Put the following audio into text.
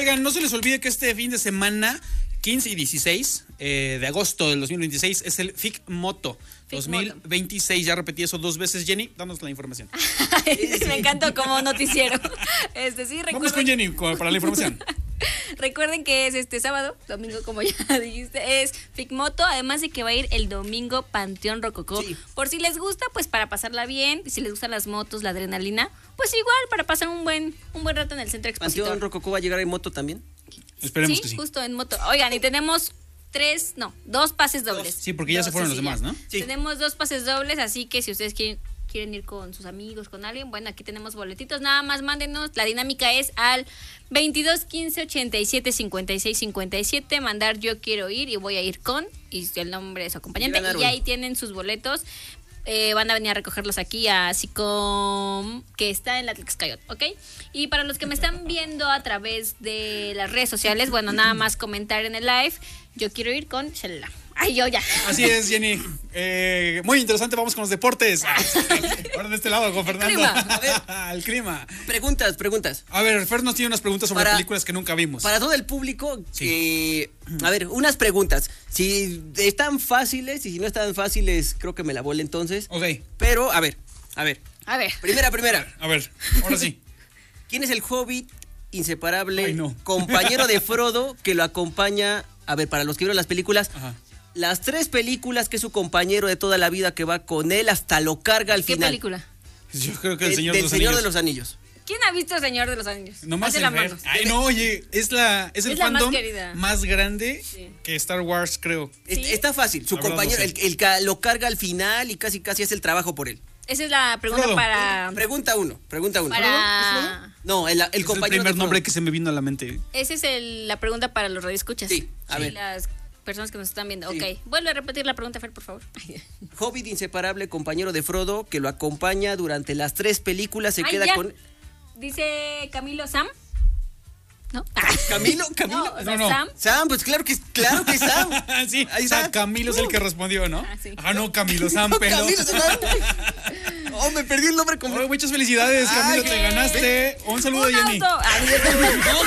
Oigan, no se les olvide que este fin de semana, 15 y 16 de agosto del 2026, es el FIC Moto 2026. Ya repetí eso 2 veces. Jenny, danos la información. Me encantó como noticiero. Sí, Vamos con Jenny para la información. Recuerden que es este sábado, domingo, como ya dijiste, es FICMoto, además de que va a ir el domingo Panteón Rococó. Sí. Por si les gusta, pues para pasarla bien, y si les gustan las motos, la adrenalina, pues igual para pasar un buen rato en el centro expositor. ¿Panteón Rococó va a llegar en moto también? Esperemos que sí. Justo en moto. Oigan, y tenemos 2 pases dobles. Sí, porque ya se fueron los demás, ¿no? Sí. Tenemos 2 pases dobles, así que si ustedes quieren ir con sus amigos, con alguien, bueno, aquí tenemos boletitos, nada más mándenos. La dinámica es al 22 15 87 56 57, mandar yo quiero ir y voy a ir con, y el nombre de su acompañante, y ahí tienen sus boletos. Van a venir a recogerlos aquí a SICOM, que está en la Tlixcayot, ¿ok? Y para los que me están viendo a través de las redes sociales, bueno, nada más comentar en el live, yo quiero ir con Shalala. Ay, yo ya. Así es, Jenny. Muy interesante, vamos con los deportes. Ahora de este lado, con Fernando. El clima. Preguntas. A ver, Fer nos tiene unas preguntas sobre películas que nunca vimos. Para todo el público, a ver, unas preguntas. Si están fáciles y si no están fáciles, creo que me la volé entonces. Ok. Pero, a ver. Primera. A ver, ahora sí. ¿Quién es el hobbit inseparable, compañero de Frodo, que lo acompaña? A ver, para los que vieron las películas, las 3 películas, que es su compañero de toda la vida, que va con él hasta lo carga al final. ¿Qué película? Yo creo que el Señor de los Anillos. ¿Quién ha visto El Señor de los Anillos? Nomás el Fer. Ay, no, oye, es el fandom más grande que Star Wars, creo. ¿Sí? Está fácil. Su compañero, el que lo carga al final y casi hace el trabajo por él. Esa es la pregunta Frodo. Pregunta uno. Para... No, el es compañero. El primer nombre que se me vino a la mente. Esa es la pregunta para los radioescuchas. Sí, a ver. Las personas que nos están viendo. Sí. Ok, vuelve a repetir la pregunta, Fer, por favor. Hobbit inseparable, compañero de Frodo, que lo acompaña durante las 3 películas, se queda ya. con... Dice Camilo Sam. ¿No? ¿Camilo? No. Sam, pues claro que es Sam. Sí, ahí está. Camilo es el que respondió, ¿no? Sí. No, Camilo Sam, pero... Camilo Sam. Me perdí el nombre completo. Muchas felicidades, Camilo, te ganaste. Un saludo, Jenny. Auto.